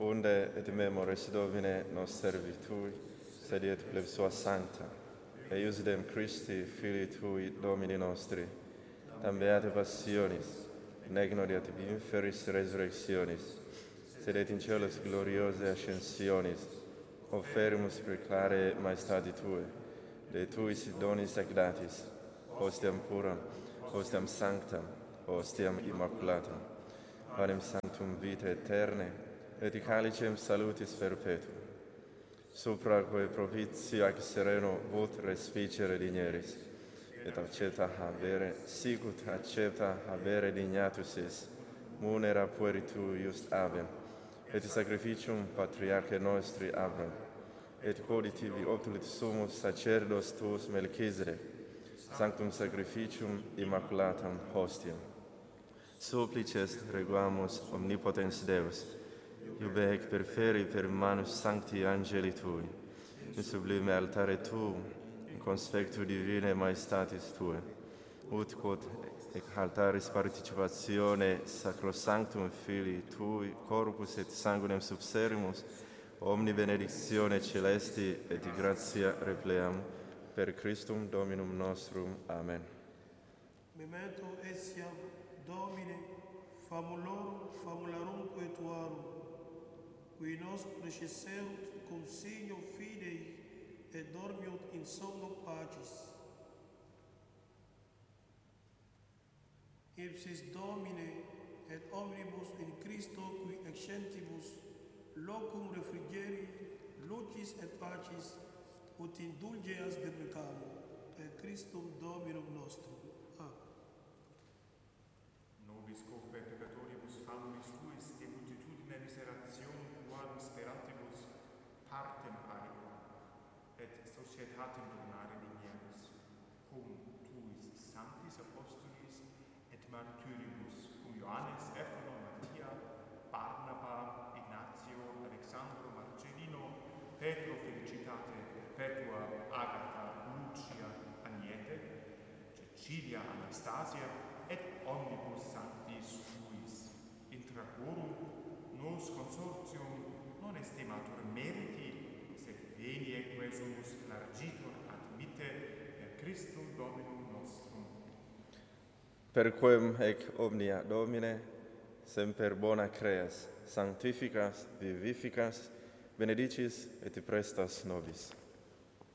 unde et memoris Domine nos servitui, sediet pleb sua sancta, eiusdem Christi, Filii Tui, Domini nostri, tam beate passionis, negnodiat inferis resurrectionis, sed et in celos gloriose ascensionis, offerimus preclare maestati Tue, de Tuis donis ac datis, hostiam puram, hostiam sanctam, hostiam immaculatam, panem sanctum vitae aeterne, et calicem salutis perpetuum, supra quae propitio ac sereno vot respicere digneris, et accepta habere, sicut accepta habere dignatus es, munera pueritu just avem, et sacrificium patriarche nostri Abraham, et quod tibi obtulit sumus sacerdos tuus Melchisedec, sanctum sacrificium immaculatam hostiam. Supplices reguamus omnipotens Deus, iube ec perferi per manus sancti angeli Tui, in sublime altare Tuum, in conspectu divine maestatis Tue, ut quod ec altaris participatione sacrosanctum Filii Tui, corpus et sanguinem subservimus, omni benedictione celesti et gratia repleam, per Christum Dominum nostrum. Amen. Memento etiam Domine famularum tuarum, qui nos praeceserunt cum signo fidei et dormiunt in somno pacis. Ipsis Domine et omnibus in Christo qui excentibus locum refrigeri, lucis et pacis, ut indulgeas deprecamur, per Christum Dominum nostrum. Amen. Nobis cum peccatoribus familis Tuis de multitudine miserationum quam speratibus partem pariquam, et societatem donare dignerus, cum Tuis sanctis apostolis et martyribus, cum Ioannes, Stephanom, Mattia, Barnaba, Ignatio, Alexandro, Marcellino, Petro, Felicitate, Perpetua, Agatha, Lucia, Agnete, Cecilia, Anastasia, et omnibus sanctis suis, intra quorum nos consortium non estimator meriti, sed veni eque sumus largitor admitte per Christum Dominum nostrum. Per quem ec omnia Domine, semper bona creas, sanctificas, vivificas, benedicis et prestas nobis.